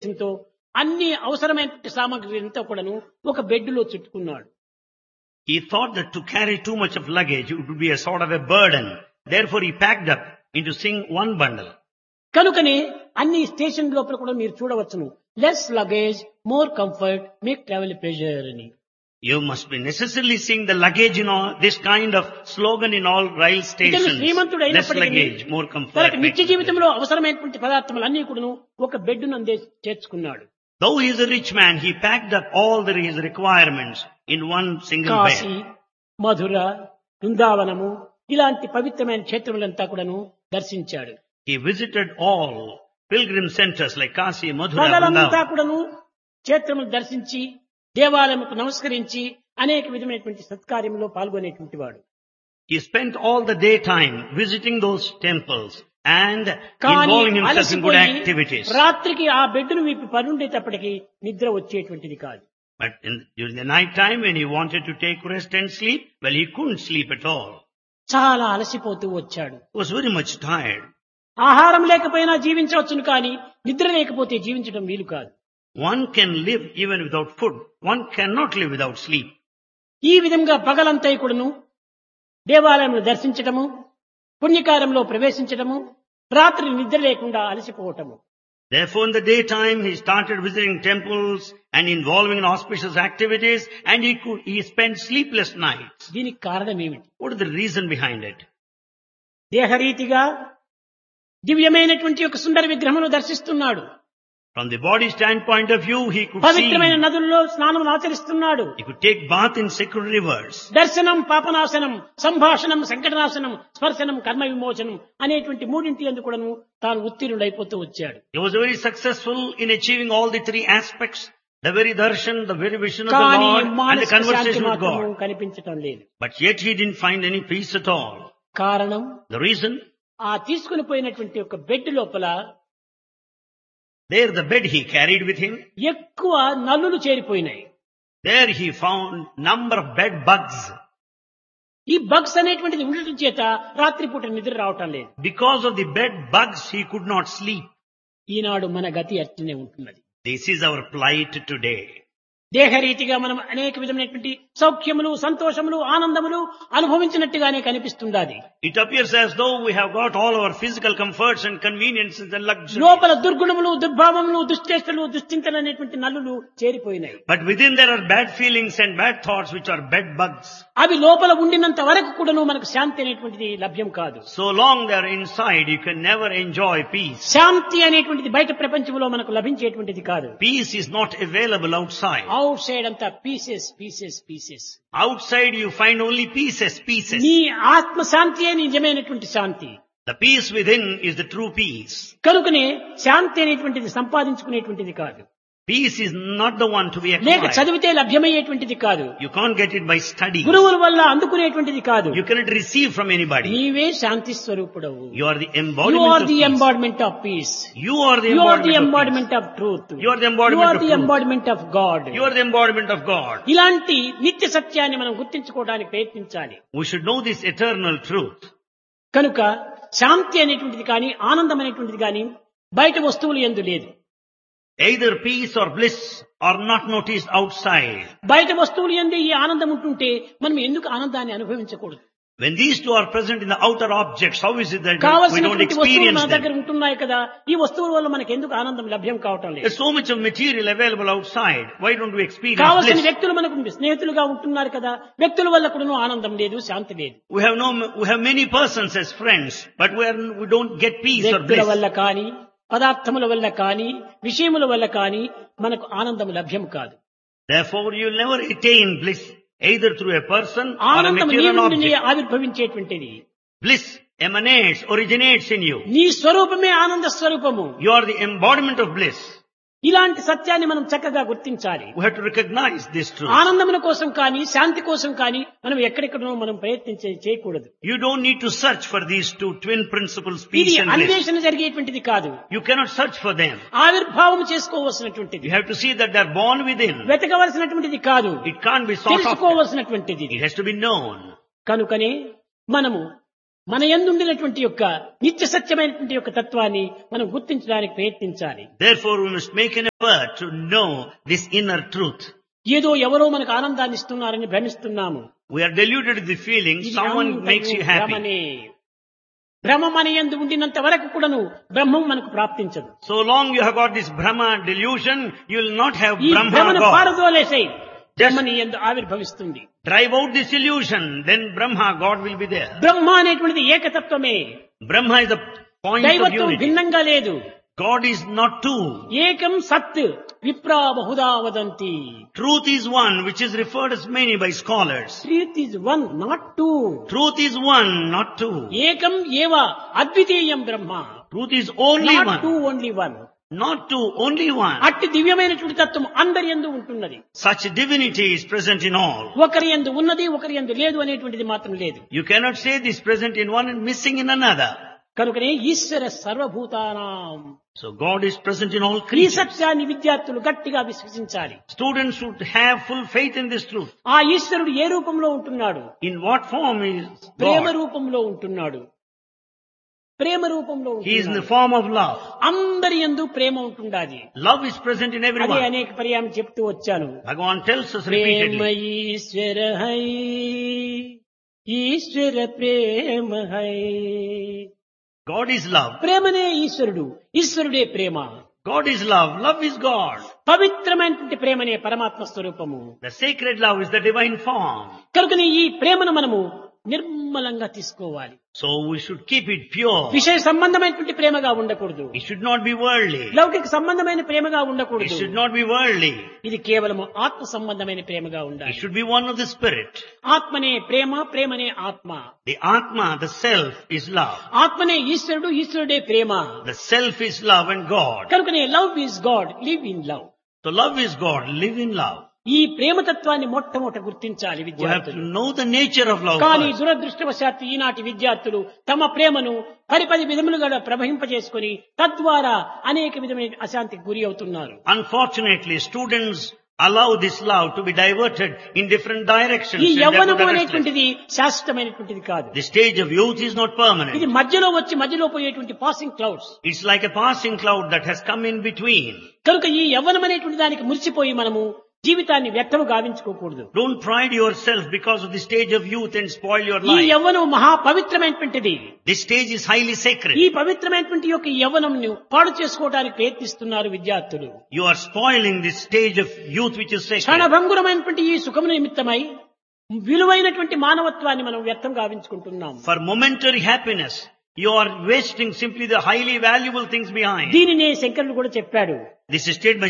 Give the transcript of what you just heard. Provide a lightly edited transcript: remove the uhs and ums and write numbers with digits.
ఉద్దేశంతో అన్ని అవసరమైన సామాగ్రి అంతా కూడాను ఒక బెడ్లో చుట్టుకున్నాడు. He thought that to carry too much of luggage it would be a sort of a burden. Therefore he packed up into one bundle. కనుకనే అన్ని స్టేషన్ లోపల కూడా మీరు చూడవచ్చును, less luggage more comfort make travel pleasure అని. You must be necessarily seeing the luggage in all, this kind of slogan in all rail stations. Srimanthudu Less అయినప్పటికీ luggage, more comfort. తనకు నిత్య make జీవితంలో అవసరమైనటువంటి పదార్థములు అన్ని కూడాను ఒక bed నందే చేర్చుకున్నాడు. Though he is a rich man, he packed up all his requirements in one single Kashi, bed. మధుర, బృందావనము ఇలాంటి పవిత్రమైన క్షేత్రములంతా కూడాను దర్శించాడు. He visited all pilgrim centers like Kasi, Mathura, పగలంతా Vrindavan. కూడాను క్షేత్రములు దర్శించి దేవాలయముకు నమస్కరించి అనేక విధమైనటువంటి సత్కార్యంలో పాల్గొనేటువంటి వాడు. He spent all the daytime visiting those temples and కానీ involving himself in good అలసిపోయి activities. రాత్రికి ఆ బెడ్డును విప్పి పరుండేటప్పటికి నిద్ర వచ్చేటువంటిది కాదు. But during the night time when he wanted to take rest and sleep, well, he couldn't sleep at all. చాలా అలసిపోతూ వచ్చాడు. He was very much tired. ఆహారం లేకపోయినా జీవించవచ్చును, కానీ నిద్ర లేకపోతే జీవించడం వీలు కాదు. One can live even without food. One cannot live without sleep. ఈ విధంగా పగలంతా కూడాను దేవాలయంలో దర్శించటము, పుణ్యకార్యంలో ప్రవేశించటము, రాత్రి నిద్ర లేకుండా అలసిపోవటము. Therefore, in the daytime, he started visiting temples and involving in auspicious activities, and he spent sleepless nights. దీనికి కారణం ఏమిటి? What is the reason behind it? దేహరీతిగా దివ్యమైనటువంటి ఒక సుందర విగ్రహమును దర్శిస్తున్నాడు. From the body standpoint of view, he could పవిత్రమైన see, నదుల్లో స్నానం ఆచరిస్తున్నాడు. he could take bath in sacred rivers. దర్శనం పాపనాశనం, సంభాషణం సంకటనాశనం, స్పర్శనం కర్మ విమోచనం అనేటువంటి మూడింటి యందు కూడాను తాను ఉత్తీర్ణుడైపోతూ వచ్చాడు. He was very successful in achieving all the three aspects, the very darshan, the very vision of the కానీ Lord, and the మానసిక శాంతి conversation with మాత్రము God. కనిపించటం లేదు. But yet he didn't find any peace at all. కారణం, The reason? ఆ తీసుకుని పోయినటువంటి ఒక బెడ్ లోపల There the bed he carried with him, ఎక్కువ నల్లులు చేరిపోయినాయి. there he found number of bed bugs. ఈ బగ్స్ అనేటువంటిది ఉండటం చేత రాత్రిపూట నిద్ర రావటం లేదు. Because of the bed bugs, he could not sleep. ఈనాడు మన గతి అట్టినే ఉంటున్నది. This is our plight today. దేహరీతిగా మనం అనేక విధమైనటువంటి సౌఖ్యములు, సంతోషములు, ఆనందములు అనుభవించినట్టుగానే కనిపిస్తుండాది. It appears as though we have got all our physical comforts and conveniences and luxury. లోపల దుర్గుణములు, దుర్భావములు, దుశ్చేష్టలు, దుశ్చింతలు అనేటువంటి నల్లులు చేరిపోయినాయి. But within there are bad feelings and bad thoughts which are bed bugs. అవి లోపల ఉండినంత వరకు కూడాను మనకు శాంతి అనేటువంటిది లభ్యం కాదు. So long they are inside, you can never enjoy peace. శాంతి అనేటువంటిది బయట ప్రపంచంలో మనకు లభించేటువంటిది కాదు. Peace is not available outside. Out side అంతా pieces pieces pieces. Outside you find only pieces. నీ ఆత్మ శాంతియే నిజమైనటువంటి శాంతి. The peace within is the true peace. కనుకనే శాంతి అనేటువంటిది సంపాదించుకునేటువంటిది కాదు. Peace is not the one to be లేక acquired. చదివితే లభ్యమయ్యేటువంటిది కాదు. You can't get it by study. గురువుల వల్ల అందుకునేటువంటిది కాదు. You cannot receive from anybody. నీవే శాంతి స్వరూపుడవు. You are the You embodiment are of the peace. embodiment of peace. You are the You are the embodiment of embodiment of truth. You are the embodiment You are of the truth. embodiment of God. peace. You are the embodiment of God. ఇలాంటి నిత్య సత్యాన్ని మనం గుర్తించుకోవడానికి ప్రయత్నించాలి. We should know this eternal truth. కనుక శాంతి అనేటువంటిది కానీ, ఆనందం అనేటువంటిది కానీ బయట వస్తువులు యందు లేదు. Either peace or bliss are not noticed outside. బయట వస్తువులు యందు ఈ ఆనందం ఉంటుంటే మనం ఎందుకు ఆనందాన్ని అనుభవించకూడదు? When these two are present in the outer objects, how is it that we don't కావలసినటువంటి వస్తువులు experience మన దగ్గర them? ఉంటున్నాయి కదా, ఈ వస్తువుల వల్ల మనకు ఎందుకు ఆనందం లభ్యం కావటం లేదు? There's so much of material available outside. Why don't we experience కావలసిన bliss? వ్యక్తులు మనకు స్నేహితులుగా ఉంటున్నారు కదా, వ్యక్తుల వల్ల కూడా ఆనందం లేదు, శాంతి లేదు. We have many persons as friends, but we don't get peace or వ్యక్తుల bliss. వల్ల కానీ, పదార్థముల వల్ల కానీ, విషయముల వల్ల కానీ మనకు ఆనందం లభ్యం కాదు. Therefore, you'll never attain bliss either through a person or a ఆనందం నీ material నుండి object. ఆవిర్భవించేటువంటిది. Bliss originates in you. నీ స్వరూపమే ఆనంద స్వరూపము. You are the embodiment of bliss. ఇలాంటి సత్యాన్ని మనం చక్కగా గుర్తించాలి. We have to recognize this truth. ఆనందముల కోసం కానీ, శాంతి కోసం కానీ మనం ఎక్కడెక్కడో మనం చేయకూడదు. You don't need to search for these two twin principles, ఇది peace and bliss. అన్వేషణ జరిగేటువంటిది కాదు, You cannot search for them. ఆవిర్భావం చేసుకోవలసినటువంటిది. You have to see that they're born within. వెతకవలసినటువంటిది కాదు, It can't be sought after. తెలుసుకోవలసినటువంటిది. It has to be known. కనుకనే మనము మన యందుండినటువంటి యొక్క నిత్య సత్యమైనటువంటి యొక్క తత్వాన్ని మనం గుర్తించడానికి ప్రయత్నించాలి. Therefore, we must make an effort to know this inner truth. ఏదో ఎవరో మనకు ఆనందాన్ని ఇస్తున్నారని భ్రమిస్తున్నాము. We are deluded with the feeling ఇది someone makes you happy. భ్రమనే. భ్రమ మన యందు ఉండినంత వరకు కూడాను బ్రహ్మం మనకు ప్రాప్తించదు. So long you have got this Brahma delusion, you will not have ఈ Brahma భ్రమను God. పారదోలేసే బ్రహ్మని యందు ఆవిర్భవిస్తుంది. Drive out this illusion, then Brahma God will be there. బ్రహ్మ అనేటువంటిది ఏకతత్వమే. Brahma is the point of దైవత్వం unity. భిన్నంగా లేదు. God is not two. ఏకం సత్ విప్రా Bahuda వదంతి. Truth is one, which is referred as many by scholars. Truth is one, not two. Truth is one, not two. ఏకం ఏవ అద్వితీయం బ్రహ్మ. Truth is only not two, one. Only one. Not two, only one. అట్టి దివ్యమైనటువంటి తత్వం అందరి యందు ఉంటున్నది. Such divinity is present in all. ఒకరి యందు ఉన్నది, ఒకరి యందు లేదు అనేటువంటిది మాత్రం లేదు. You cannot say this present in one and missing in another. కనుకనే ఈశ్వర సర్వభూతానాం. So God is present in all ఈ creatures. సత్యాన్ని విద్యార్థులు గట్టిగా విశ్వసించాలి. Students should have full faith in this truth. ఆ ఈశ్వరుడు ఏ రూపంలో ఉంటున్నాడు? In what form is Prema God? రూపంలో ఉంటున్నాడు. ప్రేమ రూపంలో He is in the ఉంటున్నాడు. form of love. అందరి యందు ప్రేమ ఉంటుండాది. Love is present in అదే everyone. అనేక పర్యాయం చెప్తూ వచ్చాను. Bhagavan tells us Prema repeatedly. Eshwara high, Eshwara Prema high. God is love. ప్రేమనే ఈశ్వరుడు, ఈశ్వరుడే ప్రేమ. God is love. Love is God. పవిత్రమైనటువంటి ప్రేమనే పరమాత్మ స్వరూపము. The sacred love is the divine form. కనుకనే ఈ ప్రేమను మనము నిర్మలంగా తీసుకోవాలి. So we should keep it pure. విషయ సంబంధమైనటువంటి ప్రేమగా ఉండకూడదు. It should not be worldly. లౌకిక సంబంధమైన ప్రేమగా It ఉండకూడదు. should not be worldly. ఇది కేవలము ఆత్మ సంబంధమైన ప్రేమగా It ఉండాలి. should be one of the spirit. ఆత్మనే ప్రేమ, ప్రేమనే ఆత్మ. The Atma, the self, is love. ఆత్మనే ఈశ్వరుడు, ఈశ్వరుడే ప్రేమ. The self is love and God. కనుకనే love is God, live in love. So love is God. Live in love. ఈ ప్రేమతత్వాన్ని మొట్టమొదట గుర్తించాలి We have to విద్యార్థులు. know the nature of love కానీ first. దురదృష్టవశాత్తు ఈనాటి విద్యార్థులు తమ ప్రేమను పరిపది విధములుగా ప్రవహింపజేసుకుని తద్వారా అనేక విధమైన అశాంతికి గురి అవుతున్నారు. Unfortunately, students allow this love to be diverted in different directions. ఈ and therefore యవ్వనము they are restless. అనేటువంటిది శాశ్వతమైనటువంటిది కాదు. The stage of youth is not ఇది permanent. మధ్యలో వచ్చి మధ్యలో పోయేటువంటి passing clouds. It's like a passing cloud that has come in between. కనుక ఈ యవ్వనం అనేటువంటి దానికి మురిసిపోయి మనము జీవితాన్ని వ్యర్థము గావించుకోకూడదు. Don't pride yourself because of the stage of youth and spoil your ఈ life. యవ్వనం మహా పవిత్రమైనటువంటిది. This stage is highly sacred. ఈ పవిత్రమైనటువంటి యొక్క యవ్వనంను పాడు చేసుకోవడానికి ప్రయత్నిస్తున్నారు విద్యార్థులు. You are spoiling this stage of youth which is sacred. క్షణభంగురమైనటువంటి ఈ సుఖము నిమిత్తమై విలువైనటువంటి మానవత్వాన్ని మనం వ్యర్థం గావించుకుంటున్నాం. For momentary happiness, you are wasting simply the highly valuable things behind. దీనినే శంకరుడు కూడా చెప్పాడు. This is stated by